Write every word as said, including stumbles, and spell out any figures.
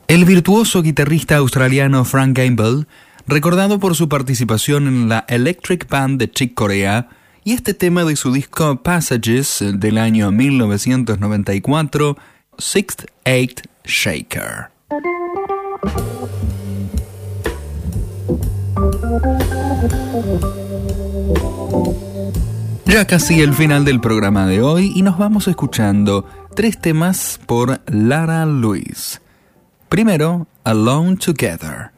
El virtuoso guitarrista australiano Frank Gamble, recordado por su participación en la Electric Band de Chick Corea, y este tema de su disco Passages del año mil novecientos noventa y cuatro, Sixth Eighth Shaker. Ya casi el final del programa de hoy y nos vamos escuchando tres temas por Lara Louise. Primero, Alone Together.